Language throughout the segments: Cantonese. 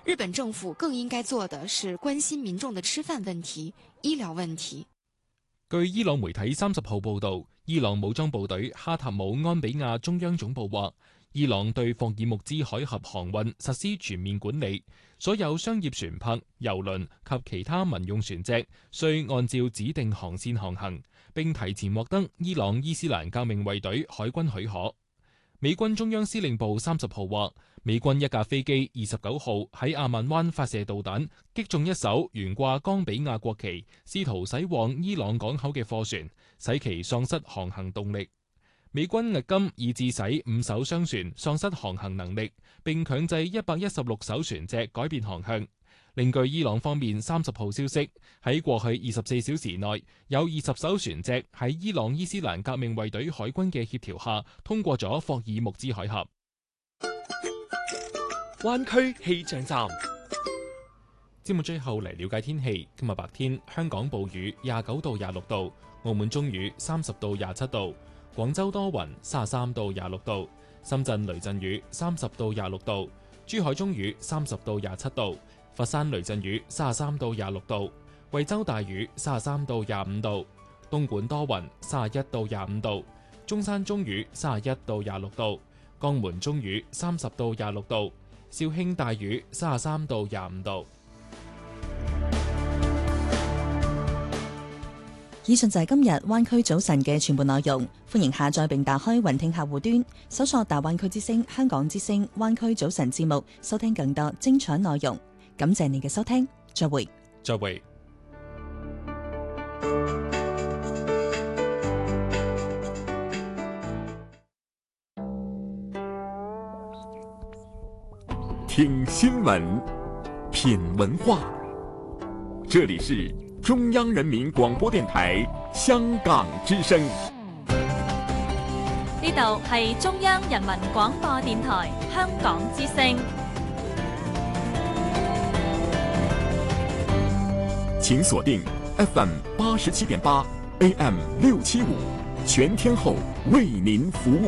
日本政府更應該做的是關心民眾的吃飯問題、醫療問題。 據伊朗媒體30號報導，伊朗武裝部隊哈塔姆安比亞中央總部話，伊朗對霍爾木茲海峽航運實施全面管理，所有商業船舶、郵輪及其他民用船隻需按照指定航線航行，並提前獲得伊朗伊斯蘭革命衛隊海軍許可。美軍中央司令部30號話，美軍一架飛機29號喺阿曼灣發射導彈，擊中一艘懸掛岡比亞國旗、試圖駛往伊朗港口嘅貨船，使其喪失航行動力。美軍迄今已致使5艘商船喪失航行能力，並強制116艘船隻改變航向。另據伊朗方面30號消息，喺過去24小時內，有20艘船隻喺伊朗伊斯蘭革命衛隊海軍嘅協調下，通過咗霍爾木茲海峽。 灣區氣象站節目最後嚟了解天氣。今日白天香港暴雨29到26度，澳門中雨30到27度，廣州多雲33到26度，深圳雷陣雨30到26度，珠海中雨30到27度，佛山雷陣雨33到26度，惠州大雨33到25度，東莞多雲31到25度，中山中雨31到26度，江門中雨30到26度，肇慶大雨33到25度。 以上就係今日灣區早晨嘅全部內容，歡迎下載並打開雲聽客戶端，搜索大灣區之聲、香港之聲、灣區早晨節目，收聽更多精彩內容。感謝你嘅收聽，再會。 再會。 聽新聞，品文化，這裡是中央人民廣播電台香港之聲。 呢度係中央人民廣播電台香港之聲。 請鎖定 FM 87.8 AM 675，全天候為您服務。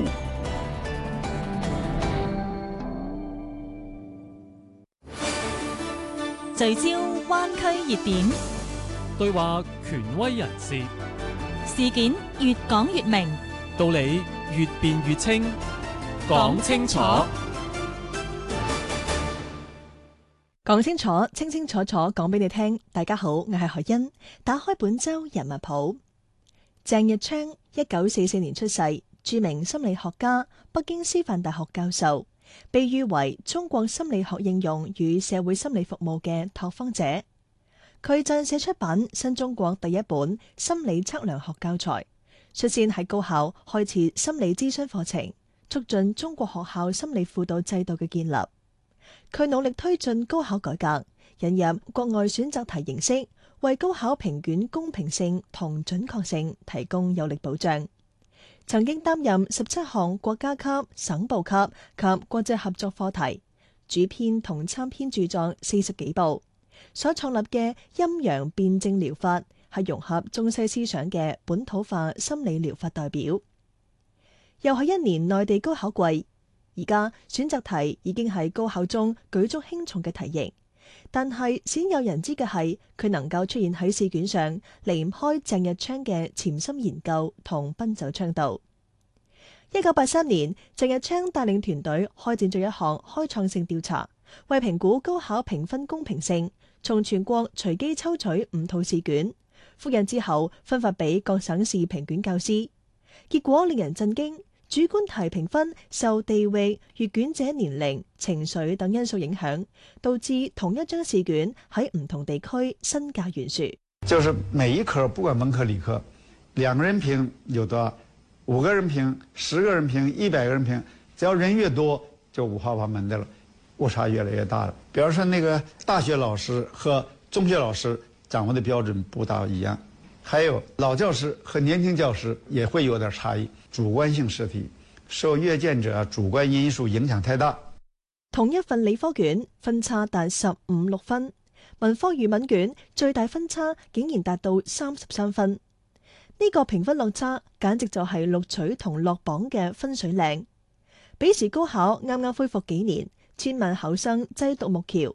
聚焦灣區熱點， 對話權威人士， 事件越講越明， 道理越辯越清， 講清楚， 講清楚，清清楚楚講俾你聽。大家好，我係何欣。打開本周人物譜。鄭日昌1944年出世，著名心理學家，北京師範大學教授，被譽為中國心理學應用與社會心理服務嘅拓荒者。佢撰寫出版新中國第一本心理測量學教材，率先喺高校開設心理諮詢課程，促進中國學校心理輔導制度嘅建立。佢努力推進高考改革，引入國外選擇題形式，為高考評卷公平性同準確性提供有力保障。曾經擔任17項國家級、省部級及國際合作課題，主編同參編著作40幾部。所創立嘅陰陽辯證療法係融合中西思想嘅本土化心理療法代表。又係一年內地高考季，而家選擇題已經係高考中舉足輕重嘅題型，但係鮮有人知嘅係佢能夠出現喺試卷上，離唔開鄭日昌嘅潛心研究同奔走倡導。1983年，鄭日昌帶領團隊開展咗一項開創性調查，為評估高考評分公平性，從全國隨機抽取5套試卷，複印之後分發俾各省市評卷教師。結果令人震驚，主觀題評分受地域、閱卷者年齡、情緒等因素影響，導致同一張試卷喺唔同地區身價懸殊。 就是每一科不管文科理科，2個人評有的5個人評、10個人評、100個人評，只要人越多，就五花八門的了，誤差越來越大了。比如說那個大學老師和中學老師掌握的標準不大一樣，還有老教師和年輕教師也會有點差異。主觀性試題受閱卷者主觀因素影響太大。 同一份理科卷分差達15、6分，文科語文卷最大分差竟然達到33分。呢個評分落差簡直就係錄取同落榜嘅分水嶺。彼時高考啱啱恢復幾年，千萬考生擠獨木橋，